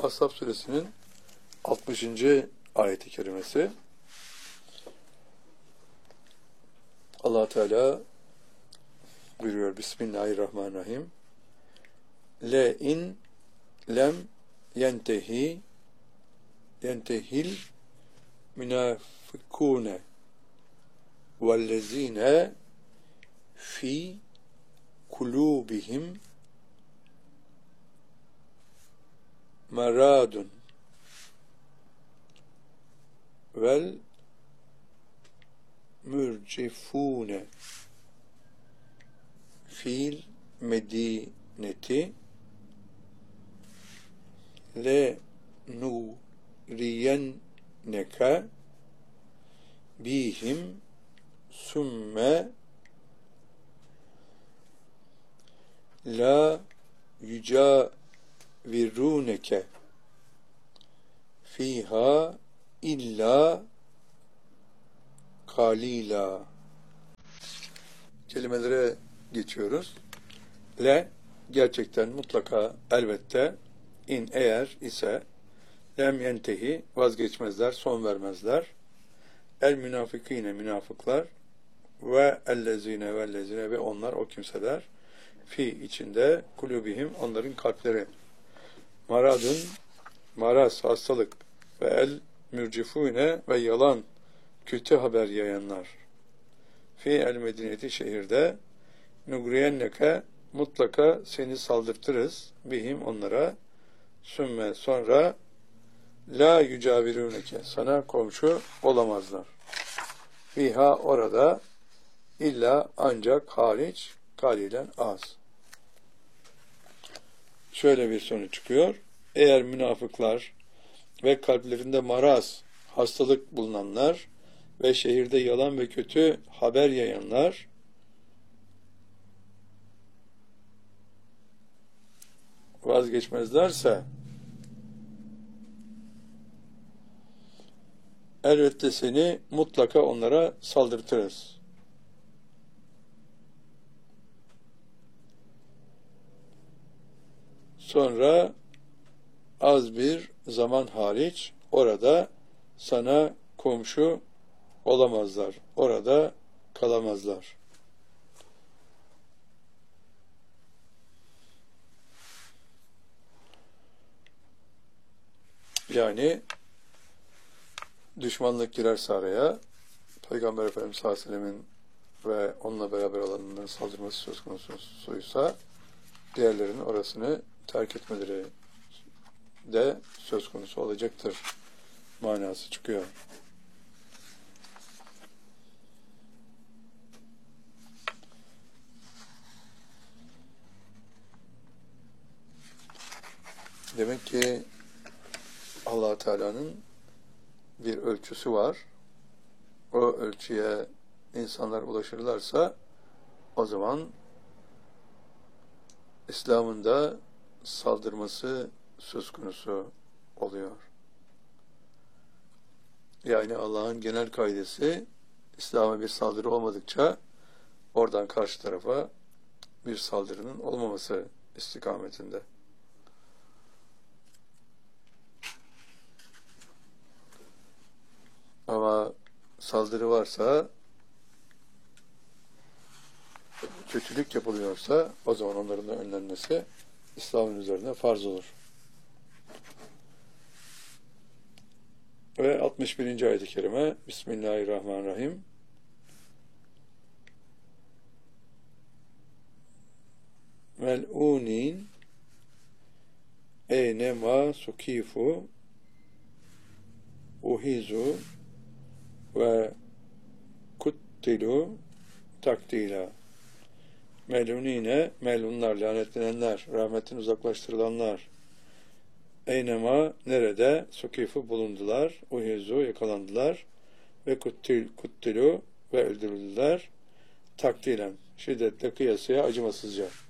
Ashab suresinin 60. ayet-i kerimesi. Allah Teala buyuruyor: Bismillahirrahmanirrahim. Le in lem yentehil münafikune vellezine fi kulubihim maradun vel mürcifune fil medineti le nuriyenneke bihim sümme la yücaviruneke fiha illa kalila. Kelimelere geçiyoruz. Le, gerçekten, mutlaka, elbette, in, eğer ise, lem yentehi, vazgeçmezler, son vermezler, el münafikine, münafıklar, ve ellezine ve onlar, o kimseler, fi, içinde, kulubihim, onların kalpleri, maradun, maraz, hastalık, ve el mürcifune, ve yalan, kötü haber yayanlar, fi el medineti, şehirde, nugriyenneke, mutlaka seni saldırtırız, bihim, onlara, sümme, sonra, la yücaviruneke, sana komşu olamazlar. Fiha, orada, illa, ancak, hariç, kalilen, az. Şöyle bir sonuç çıkıyor: eğer münafıklar ve kalplerinde maraz, hastalık bulunanlar ve şehirde yalan ve kötü haber yayanlar vazgeçmezlerse, elbette seni mutlaka onlara saldırtırız. Sonra az bir zaman hariç orada sana komşu olamazlar. Orada kalamazlar. Yani düşmanlık girerse araya, Peygamber Efendimiz sallallahu aleyhi ve sellemin ve onunla beraber olanların saldırması söz konusuysa, diğerlerinin orasını terk etmeleri de söz konusu olacaktır manası çıkıyor. Demek ki Allah Teala'nın bir ölçüsü var. O ölçüye insanlar ulaşırlarsa, o zaman İslam'ın da saldırması söz konusu oluyor. Yani Allah'ın genel kaidesi, İslam'a bir saldırı olmadıkça oradan karşı tarafa bir saldırının olmaması istikametinde. Ama saldırı varsa, kötülük yapılıyorsa, o zaman onların da önlenmesi İslam'ın üzerine farz olur. Ve 61. ayet-i kerime, Bismillahirrahmanirrahim. Mel'unin eynema sukifu uhizu ve kuttilu takdila. Melunine, melunlar, lanetlenenler, rahmetin uzaklaştırılanlar. Eynema, nerede? Sukifu, bulundular. Uhizu, yakalandılar. Ve kuttilu, ve öldürüldüler. Takdilen, şiddetle, kıyasıya, acımasızca.